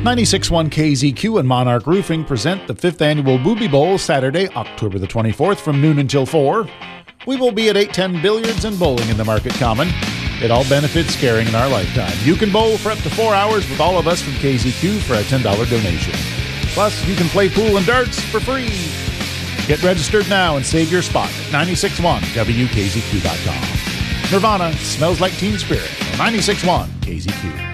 96.1 KZQ and Monarch Roofing present the 5th Annual Booby Bowl Saturday, October the 24th from noon until 4. We will be at 810 Billiards and Bowling in the Market Common. It all benefits caring in our lifetime. You can bowl for up to 4 hours with all of us from KZQ for a $10 donation. Plus, you can play pool and darts for free. Get registered now and save your spot at 961WKZQ.com. Nirvana, Smells Like Teen Spirit, 96.1 KZQ.